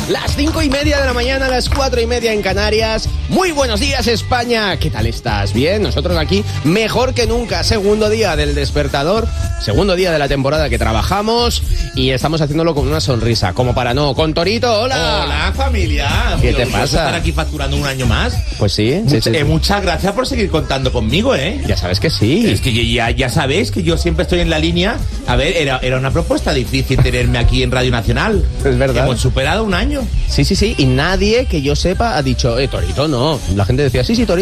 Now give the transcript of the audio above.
Las 5:30 de la mañana, las 4:30 en Canarias. Muy buenos días, España. ¿Qué tal estás? Bien, nosotros aquí mejor que nunca. Segundo día del despertador, segundo día de la temporada que trabajamos y estamos haciéndolo con una sonrisa, como para no. Con Torito, hola. Hola, familia. ¿Qué te pasa? ¿Estar aquí facturando un año más? Pues sí. Muchas gracias por seguir contando conmigo, ¿eh? Ya sabes que sí. Es que ya sabéis que yo siempre estoy en la línea. A ver, era una propuesta difícil tenerme aquí en Radio Nacional. Es verdad. Hemos superado un año. Sí. Y nadie que yo sepa ha dicho, Torito, no. La gente decía, sí, Torito.